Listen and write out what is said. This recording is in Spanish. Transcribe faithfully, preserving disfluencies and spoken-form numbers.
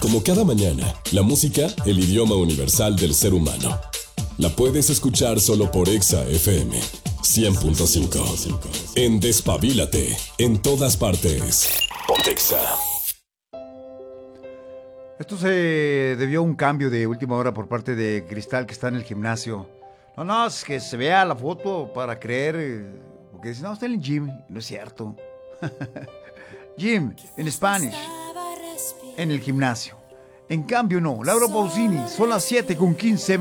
Como cada mañana, la música, el idioma universal del ser humano. La puedes escuchar solo por Exa F M cien punto cinco. En Despabilate, en todas partes. Pontexa. Esto se debió a un cambio de última hora por parte de Cristal, que está en el gimnasio. No, no, es que se vea la foto para creer. Porque dice, no, está en el gym. No es cierto. Gym, en Spanish. En el gimnasio. En cambio, no. Laura Pausini, son las siete con quince.